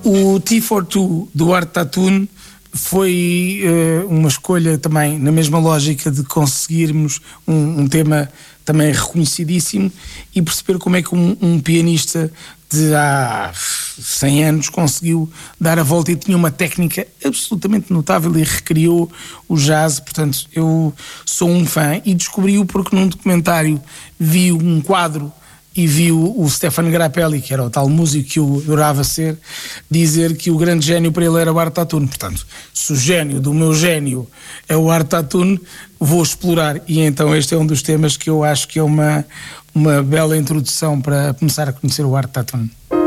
O T42 do Art Tattoo foi uma escolha também na mesma lógica de conseguirmos um tema também reconhecidíssimo e perceber como é que um pianista de há 100 anos conseguiu dar a volta e tinha uma técnica absolutamente notável e recriou o jazz. Portanto, eu sou um fã e descobri-o porque num documentário vi um quadro e vi o Stefano Grappelli, que era o tal músico que eu adorava ser, dizer que o grande gênio para ele era o Art Tattoo. Portanto, se o gênio do meu gênio é o Art Tattoo, vou explorar. E então este é um dos temas que eu acho que é uma bela introdução para começar a conhecer o Art Tattoo.